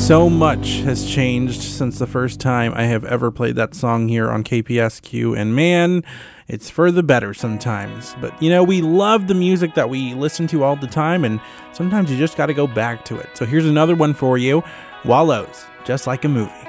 So much has changed since the first time I have ever played that song here on KPSQ, and man, it's for the better sometimes. But you know, we love the music that we listen to all the time, and sometimes you just got to go back to it. So here's another one for you, Wallows, Just Like a Movie.